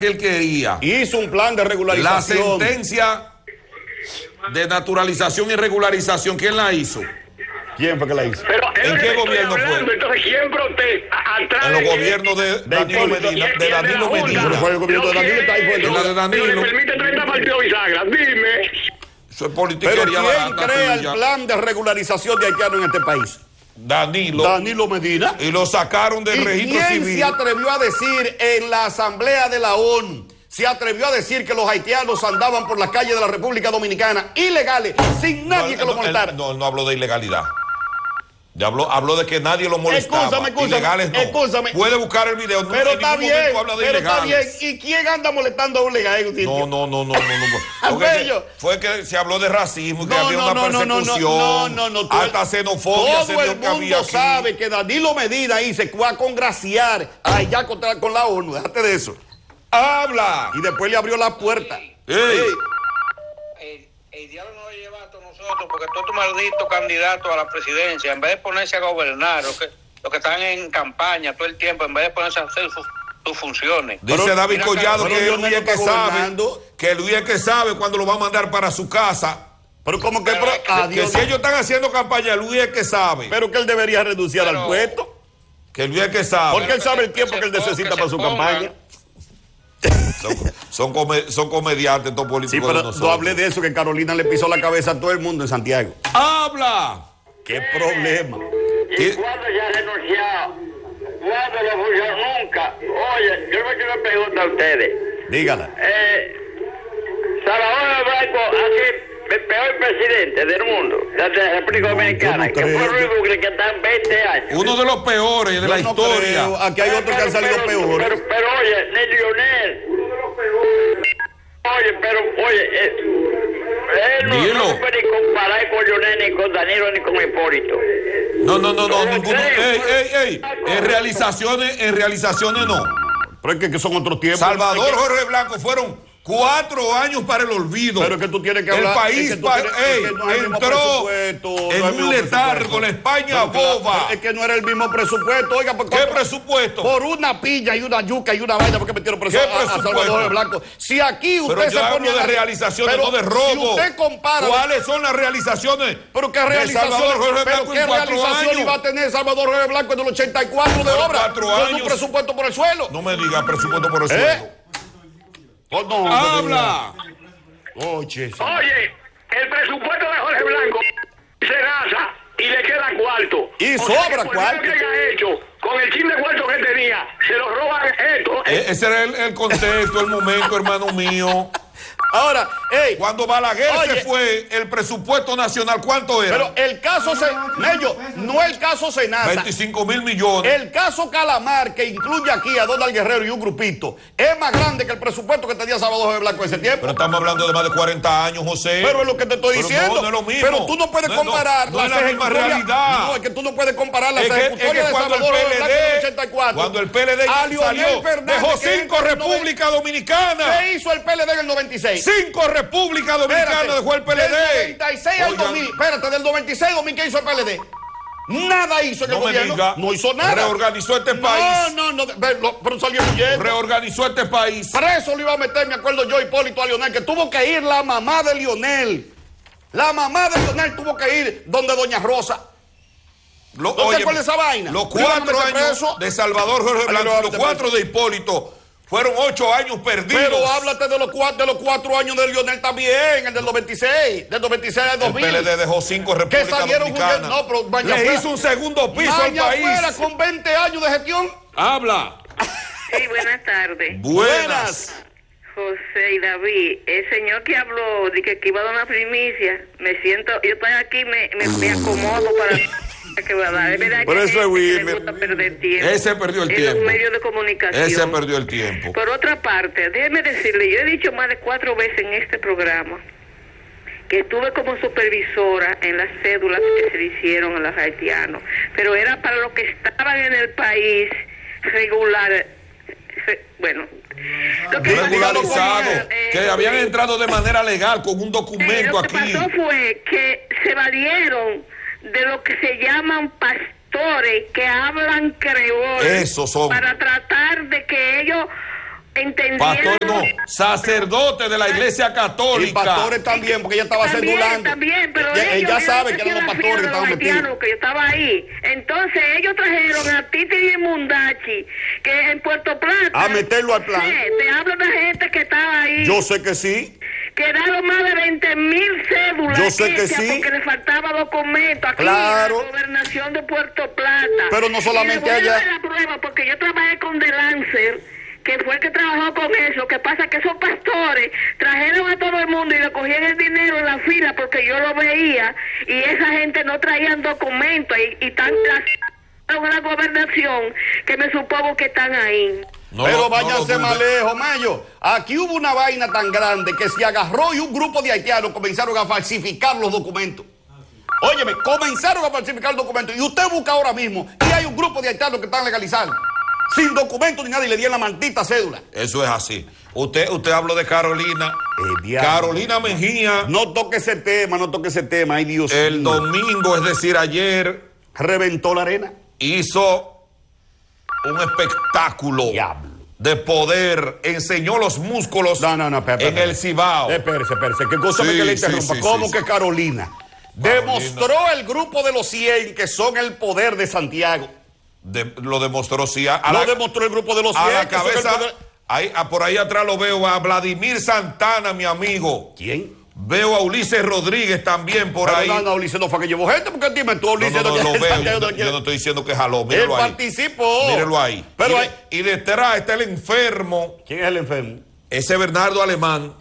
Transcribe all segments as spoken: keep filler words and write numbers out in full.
que él quería. Hizo un plan de regularización. La sentencia de naturalización y regularización, ¿quién la hizo? ¿Quién fue que la hizo? Pero ¿En qué gobierno hablando, fue? Entonces, ¿quién protesta? Atrás En los de gobiernos de, de Danilo Hipólito, Medina. y- De y el de Danilo la Junta. Medina. Pero fue el gobierno de Danilo, está ahí fue el- En la de Danilo. Le permite treinta partidos bisagra. Dime. Eso es Pero politiquería ¿quién barata, crea el tuya. plan de regularización de haitianos en este país? Danilo. Danilo Medina. Y lo sacaron del ¿Y registro quién civil. se atrevió a decir en la Asamblea de la ONU? Se atrevió a decir que los haitianos andaban por las calles de la República Dominicana ilegales, sin nadie No, que los no, molestara. él No, no habló de ilegalidad. Ya habló, habló de que nadie lo molestaba. Excúsame, excúsame, Ilegales no. excúsame. Puede buscar el video. No, Pero en está ningún bien, momento habla de pero está bien. ilegales. ¿Y quién anda molestando a un legal en un sitio? No, no, no, no, no, no. Porque Bello. fue que se habló de racismo, que No, había no, una no, no, no, persecución, no, no, no, tú- alta xenofobia se Todo vio el que había mundo aquí. sabe que Danilo Medina ahí se fue a congraciar allá contra, con la ONU. Déjate de eso. ¡Habla! Y después le abrió la puerta. ¡Ey! El, el diablo no lo lleva a todos nosotros, porque todos estos malditos candidatos a la presidencia, en vez de ponerse a gobernar, los que, los que están en campaña todo el tiempo, en vez de ponerse a hacer sus, sus funciones. Dice Pero- David mira, Collado pero que yo Luis no es que estoy sabe, gobernando. que Luis es que sabe cuándo lo va a mandar para su casa. Pero como que... Pero pero- es que- Que adiós. si ellos están haciendo campaña, Luis es que sabe. Pero que él debería renunciar Pero- al puesto. Que Luis es que sabe. Porque él sabe el tiempo se que él ponga, necesita que para se su ponga. campaña. Son, son, come- son comediantes estos Sí, políticos pero de nosotros. no hablé de eso, que Carolina le pisó la cabeza a todo el mundo en Santiago. ¡Habla! ¡Qué problema! ¿Qué? ¿Y cuándo ya ha renunciado? ¿Cuándo lo funcionó? Nunca. Oye, yo me quiero preguntar a ustedes. Dígala. Eh, Salvador Blanco ha sido el peor presidente del mundo, de la República No, Dominicana, yo no que creo, fue Luis yo- Bucle, que está en veinte años. Uno de los peores de Yo la no historia. creo. Aquí hay otros que han salido pero, peores. Pero, pero, oye, ni Lionel. Oye, pero, oye, eh, él no, Dilo. no se puede ni comparar con Lionel, ni con Danilo, ni con Hipólito. No, no, no, no, No, ninguno. creo. Ey, ey, ey. En realizaciones, en realizaciones no. Pero es que, que son otros tiempos. Salvador Es que- Jorge Blanco fueron cuatro años para el olvido. Pero es que tú tienes que El hablar- país es que tú pa- tienes- ey, es que no es el mismo entró presupuesto, no es en el un mismo letargo, presupuesto. la España Pero que la- boba. Es que no era el mismo presupuesto, oiga. Por, ¿Qué presupuesto? Por una pilla y una yuca y una vaina, porque metieron preso ¿Qué a, a presupuesto? Salvador Blanco. Si aquí usted Pero se yo pone hablo a de analizar- realizaciones, pero no de robo. Si usted compara. ¿Cuáles son las realizaciones? Pero qué de realización, Salvador Jorge pero Blanco qué en cuatro realización años? iba a tener Salvador Jorge Blanco en el ochenta y cuatro de Por obra cuatro con años. un presupuesto por el suelo. No me diga presupuesto por el ¿Eh? suelo. Oh, no, ¡Habla! Oye, sí. Oye, el presupuesto de Jorge Blanco se gasta y le queda cuarto. Y O sea sobra que por cuarto. lo que haya hecho, con el chin de cuarto que tenía, se lo roban esto. E- Ese era el, el contexto, el momento, hermano mío. Ahora, hey, Cuando Balaguer Oye. se fue, el presupuesto nacional, ¿cuánto era? pero el caso se, Mello, no el caso Senasa, veinticinco mil millones. el caso Calamar, que incluye aquí a Donald Guerrero y un grupito, es más grande que el presupuesto que tenía Salvador Jorge Blanco en ese tiempo. Pero estamos hablando de más de cuarenta años, José. Pero es lo que te estoy Pero diciendo. No, no es lo mismo. Pero tú no puedes No, comparar no, no es las la misma ejecutorias- realidad. No, es que tú no puedes comparar las Es que, es ejecutorias que de cuando el Salvador Jorge Blanco en el P L ochenta y D, cuatro. cuando el P L D a Leonel salió, Fernández, dejó que cinco entra en el República Dominicana. ¿Qué hizo el P L D en el noventa y seis? Cinco República Dominicana Espérate, dejó el P L D. Del noventa y seis al Oigan, dos mil. Espérate, del noventa y seis al dos mil, ¿qué hizo el P L D? Nada hizo en el No me gobierno. diga. No hizo nada. Reorganizó este no, país. No, no, ve, lo- pero salió huyendo. Reorganizó este país. Preso lo iba a meter, me acuerdo yo, Hipólito, a Lionel, que tuvo que ir la mamá de Lionel. La mamá de Lionel tuvo que ir donde Doña Rosa. Lo, ¿No te oye, acuerdas de esa vaina? Los ¿Lo iban a cuatro meter años preso? de Salvador Jorge Ahí lo Blanco, iban a los meter cuatro de Hipólito, fueron ocho años perdidos. Pero háblate de los, cuatro, de los cuatro años de Lionel también, el del noventa y seis, del noventa y seis al dos El mil. P L D dejó cinco que Repúblicas salieron Dominicanas. huyendo. No, pero Maña Le fuera- hizo un segundo piso al Maña país. fuera con veinte años de gestión. Habla. Sí, buenas tardes. Buenas. José y David, el señor que habló de que, que iba a dar una primicia, me siento, yo estoy aquí, me, me, me acomodo para que va a dar. Es verdad Pero que eso es hay gente que Wilmer. le gusta perder tiempo. Ese perdió el en tiempo. los medios de comunicación. Ese perdió el tiempo. Por otra parte, déjeme decirle, yo he dicho más de cuatro veces en este programa que estuve como supervisora en las cédulas que se le hicieron a los haitianos, pero era para los que estaban en el país regular, re- bueno, lo que Regularizado, pasó, eh, que habían eh, entrado de manera legal con un eh, documento lo que aquí. pasó fue que se valieron de lo que se llaman pastores que hablan creol Esos son. para tratar de que ellos entendiendo. Pastor no, sacerdote de la iglesia católica. Y pastores también, porque ella estaba También, cedulando. también, pero ella, ellos, ella ellos sabe que hacían eran los la pastores que fila de estaban los metidos. haitianos, que yo estaba ahí. Entonces ellos trajeron a Titi y Mundachi, que en Puerto Plata. A meterlo al plan. Sí, te hablo de gente que estaba ahí. Yo sé que sí. Quedaron más de veinte mil cédulas. Yo sé que hechas sí. Porque le faltaba documentos aquí Claro. en la gobernación de Puerto Plata. Pero no solamente y le voy a allá. dar la prueba porque yo trabajé con The Lancer, que fue el que trabajó con eso. Que pasa que esos pastores trajeron a todo el mundo y le cogían el dinero en la fila porque yo lo veía y esa gente no traían documentos y, y tan en la gobernación que me supongo que están ahí. No, Pero no, váyanse no lo más dude. lejos, Mayo. Aquí hubo una vaina tan grande que se agarró y un grupo de haitianos comenzaron a falsificar los documentos. Óyeme, comenzaron a falsificar los documentos. Y usted busca ahora mismo y hay un grupo de haitianos que están legalizados. Sin documentos ni nada y le dieron la maldita cédula. Eso es así. Usted, usted habló de Carolina. Eh, diablo. Carolina Mejía, No toque ese tema, no toque ese tema. Ay, Dios el mío. domingo, es decir, ayer, Reventó la arena. hizo un espectáculo Diablo. de poder, enseñó los músculos No, no, no, espera, en espera. el Cibao. Espérese, espérese. ¿Qué cosa me Sí, que le sí, interrumpa? sí, ¿Cómo sí, que sí. Carolina? Carolina. Demostró el grupo de los cien que son el poder de Santiago. De- lo demostró, sí. A, a Lo la, demostró el grupo de los a cien la que son el cabeza, poder- ahí, a- por ahí atrás lo veo a Vladimir Santana, mi amigo. ¿Quién? Veo a Ulises Rodríguez también por Pero ahí. No, no, Ulises no fue que llevó gente, porque dime tú, No, Ulises no, no, no, lo quiere- veo. Santiago Yo, no quiere- yo no estoy diciendo que jaló. Él Míralo ahí. participó. Míralo ahí. Pero y, hay- de- y detrás está el enfermo, ¿Quién es el enfermo? ese Bernardo Alemán.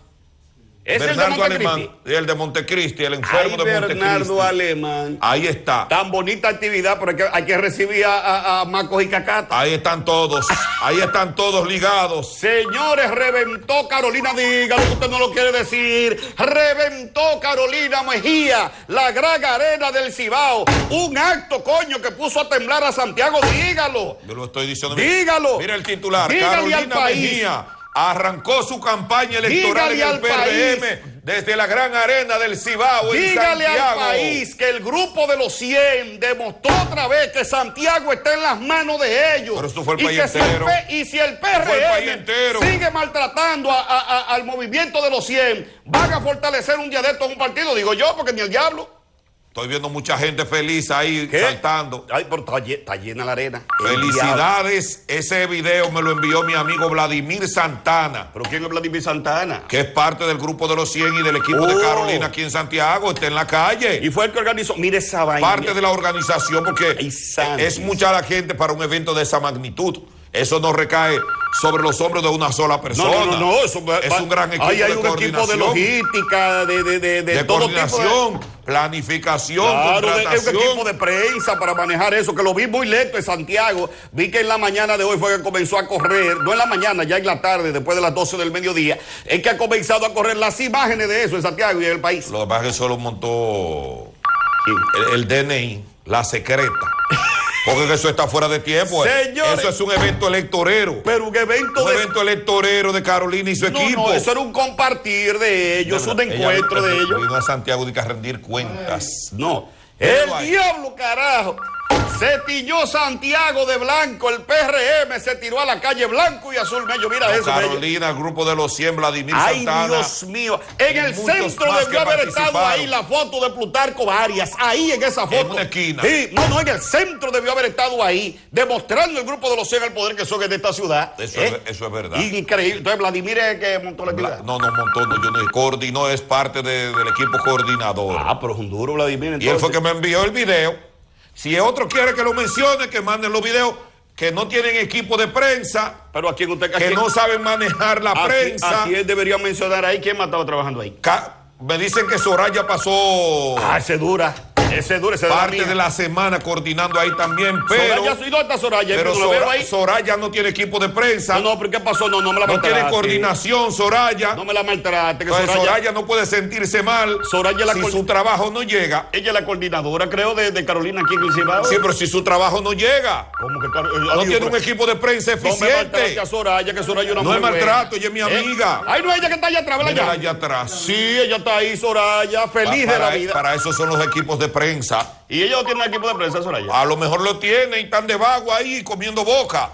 Es Bernardo el de Alemán, Montecristi. el de Montecristi, el enfermo Ay, de Montecristi. Bernardo Alemán. Ahí está. Tan bonita actividad, pero hay que, hay que recibir a, a, a Macos y Cacata. Ahí están todos. Ahí están todos ligados. Señores, reventó Carolina, dígalo que usted no lo quiere decir. Reventó Carolina Mejía, la gran arena del Cibao. Un acto, coño, que puso a temblar a Santiago, dígalo. Yo lo estoy diciendo. Dígalo. Mira el titular. Dígale Carolina al país. Mejía arrancó su campaña electoral Dígale en el al P R M país. desde la gran arena del Cibao en Dígale al Santiago. país que el grupo de los cien demostró otra vez que Santiago está en las manos de ellos. Pero esto fue el y país que si el entero. P- y si el fue el país P R entero. M sigue maltratando a- a- a- al movimiento de los cien, van a fortalecer un día de esto en un partido, digo yo, porque ni el diablo. Estoy viendo mucha gente feliz ahí ¿Qué? saltando. Ay, pero está, lle- está llena la arena. El diablo. Felicidades. Ese video me lo envió mi amigo Vladimir Santana, ¿Pero quién es Vladimir Santana? que es parte del grupo de los cien y del equipo de Oh. Carolina aquí en Santiago. Está en la calle. Y fue el que organizó. Mire esa vaina. Parte de la organización, porque Ay, santo. es mucha la gente para un evento de esa magnitud. Eso no recae sobre los hombros de una sola persona. No, no, no, no, eso va- es va- un gran equipo ahí hay de un equipo de coordinación, logística, de, de, de, de de todo tipo de... coordinación, planificación, Claro, de- es un contratación. equipo de prensa para manejar eso, que lo vi muy lento en Santiago. Vi que en la mañana de hoy fue que comenzó a correr, no en la mañana, ya en la tarde, después de las doce del mediodía, es que ha comenzado a correr las imágenes de eso en Santiago y en el país. Lo que pasa es que solo montó el, el D N I, la secreta. Porque eso está fuera de tiempo. eh. Señores. Eso es un evento electorero. Pero un evento Un de... evento electorero de Carolina y su No, equipo. no, eso era un compartir de ellos, un Ella encuentro de ellos. Vino a Santiago de que a rendir cuentas. No, Pero el hay- diablo, carajo. Se tiñó Santiago de blanco, el P R M se tiró a la calle blanco y azul. Mello, mira No, eso, Mello. Carolina, el grupo de los cien, Vladimir Ay, Santana. Dios mío. En y el muchos centro más debió que haber estado participaron. ahí la foto de Plutarco Varias. Ahí en esa foto. En una esquina. Sí, no, no, en el centro debió haber estado ahí, demostrando el grupo de los cien el poder que son de esta ciudad. Eso, ¿Eh? es, eso es verdad. Increíble. Entonces, Vladimir es el que montó la Bla- actividad. No, no montó, no, yo no coordinó, es parte de- del equipo coordinador. Ah, pero es un duro, Vladimir. y él fue entonces. que me envió el video. Si otro quiere que lo mencione, que manden los videos, que no tienen equipo de prensa, Pero a quién usted... a que quién- no saben manejar la a quién- prensa. ¿A quién debería mencionar ahí? ¿Quién más estaba trabajando ahí? Ca- Me dicen que Soraya pasó Ah, ese dura. Ese dura, ese de la parte mía. de la semana coordinando ahí también, pero, Soraya, ¿y dónde está Soraya? pero Yo no la veo Sora- ahí. Soraya no tiene equipo de prensa, No, no, pero ¿qué pasó? No, no me la no maltrate. tiene coordinación Soraya. No me la maltrate. Que Entonces, Soraya, Soraya no puede sentirse mal Soraya la si cor- su trabajo no llega. ella es la coordinadora, creo, de, de Carolina aquí en el Cibao. Sí, pero si su trabajo no llega, ¿Cómo que Car- no adiós, tiene pero- un equipo de prensa No me maltrate eficiente. a Soraya, que Soraya es una No es muy buena. maltrato, ella es mi amiga. Ay, no, ella que está allá atrás, ¿verdad? Mírala allá? allá atrás. Sí, ella está ahí, Soraya, feliz Pa- de la para, vida. para eso son los equipos de prensa. Y ella no tiene un equipo de prensa, Soraya. A lo mejor lo tiene y están de vago ahí comiendo boca.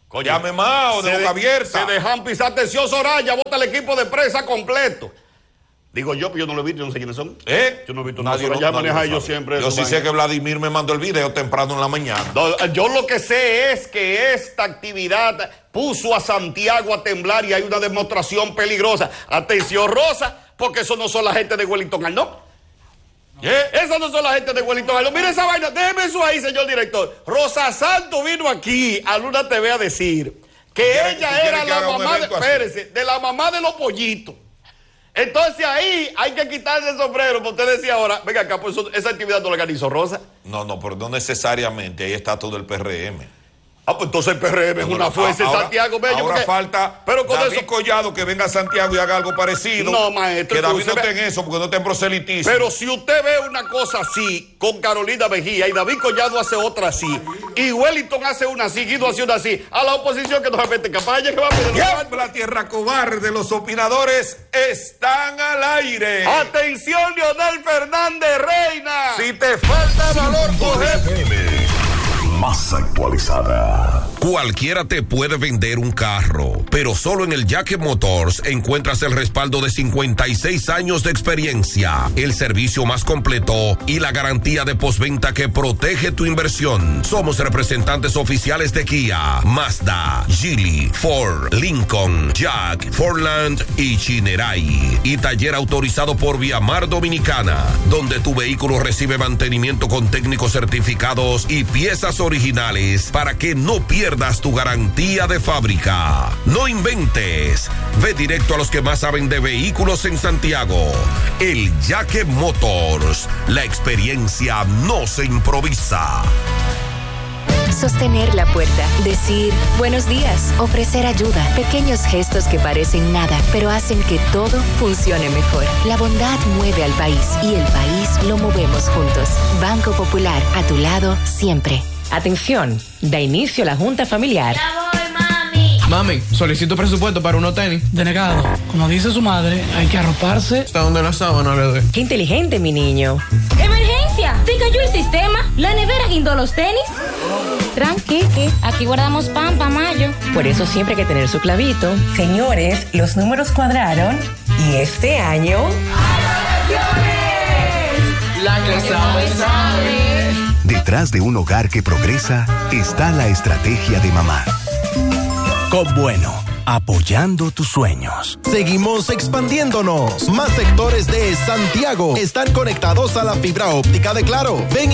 Coño, llame más o de boca abierta. Se dejan pisar. Atención, Soraya, vota el equipo de presa completo. Digo yo, pero yo no lo he visto, yo no sé quiénes son. ¿Eh? Yo no he visto nadie. Ya maneja ellos siempre. Yo sí sé que Vladimir me mandó el video temprano en la mañana. No, yo lo que sé es que esta actividad puso a Santiago a temblar y hay una demostración peligrosa. Atención, Rosa, porque eso no son la gente de Wellington Arnó. ¿Eh? Esas no son la gente de Wellington Arnó. Mira esa vaina, déjeme eso ahí, señor director. Rosa Santos vino aquí a Luna T V a decir que ella era la mamá de, espérese, de la mamá de los pollitos. Entonces ahí hay que quitarse el sombrero, porque usted decía ahora, venga acá, pues esa actividad no la organizó Rosa. No, no, pero no necesariamente, ahí está todo el P R M. Ah, pues entonces el P R M es una fuerza en Santiago. Ahora, ahora porque, falta pero con David eso, Collado que venga a Santiago y haga algo parecido. No, maestro. Que David no ve, esté en eso, porque no esté en proselitismo. Pero si usted ve una cosa así con Carolina Mejía y David Collado hace otra así, y Wellington hace una así, Guido hace una así, a la oposición que no se mete campaña, que va a pedir la tierra cobarde, los opinadores están al aire. Atención, Leonel Fernández Reina. Si te falta valor, coge. Más actualizada. Cualquiera te puede vender un carro, pero solo en el Jaque Motors encuentras el respaldo de cincuenta y seis años de experiencia, el servicio más completo y la garantía de postventa que protege tu inversión. Somos representantes oficiales de Kia, Mazda, Geely, Ford, Lincoln, Jack, Fordland y Chinerai. Y taller autorizado por Viamar Dominicana, donde tu vehículo recibe mantenimiento con técnicos certificados y piezas originales para que no pierdas tu garantía de fábrica. No inventes. Ve directo a los que más saben de vehículos en Santiago. El Jaque Motors. La experiencia no se improvisa. Sostener la puerta, decir buenos días, ofrecer ayuda, pequeños gestos que parecen nada, pero hacen que todo funcione mejor. La bondad mueve al país y el país lo movemos juntos. Banco Popular, a tu lado siempre. Atención, da inicio la junta familiar. Ya voy, mami. Mami, solicito presupuesto para unos tenis. Denegado. Como dice su madre, hay que arroparse. ¿Hasta donde la sábana le doy? Qué inteligente, mi niño. ¡Emergencia! ¿Te cayó el sistema? ¿La nevera guindó los tenis? Tranqui, aquí guardamos pan para mayo. Por eso siempre hay que tener su clavito. Señores, los números cuadraron y este año... La que sabe, sabe. Detrás de un hogar que progresa está la estrategia de mamá. Cop Bueno, apoyando tus sueños. Seguimos expandiéndonos. Más sectores de Santiago están conectados a la fibra óptica de Claro. Ven